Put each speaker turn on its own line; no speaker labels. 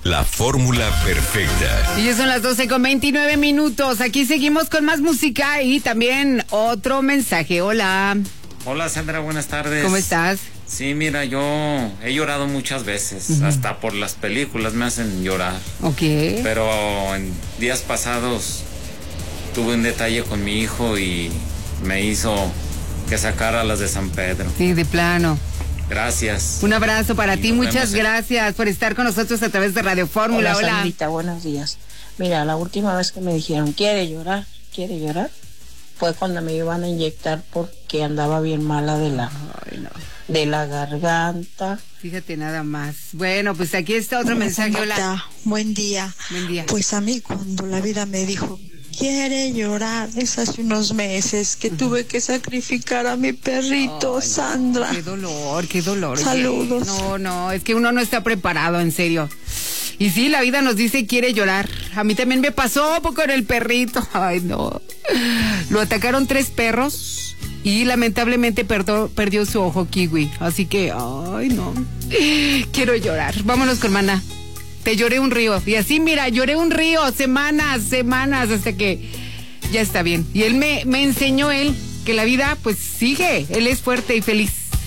la fórmula perfecta.
Y ya son las 12:29. Aquí seguimos con más música y también otro mensaje. Hola.
Hola, Sandra, buenas tardes.
¿Cómo estás?
Sí, mira, yo he llorado muchas veces, hasta por las películas me hacen llorar.
Ok.
Pero en días pasados tuve un detalle con mi hijo y me hizo que sacara las de San Pedro.
Sí, de plano.
Gracias.
Un abrazo para ti, muchas
vemos.
gracias por estar con nosotros a través de Radio Fórmula.
Hola,
Hola.
Sandrita, buenos días. Mira, la última vez que me dijeron, ¿quiere llorar? Fue cuando me iban a inyectar porque andaba bien mala de la garganta.
Fíjate nada más. Bueno, pues aquí está otro mensaje. Hola.
Buen día.
Buen día.
Pues a mí cuando la vida me dijo, quiere llorar, es hace unos meses que tuve que sacrificar a mi perrito, Sandra.
Qué dolor, qué dolor.
Saludos.
No, es que uno no está preparado, en serio. Y sí, la vida nos dice quiere llorar. A mí también me pasó con el perrito. Ay, no. Lo atacaron 3 perros y lamentablemente perdió su ojo kiwi. Así que, ay, no. Quiero llorar. Vámonos con Maná. Te lloré un río. Y así, mira, lloré un río semanas, hasta que ya está bien. Y él me enseñó que la vida, pues, sigue. Él es fuerte y feliz.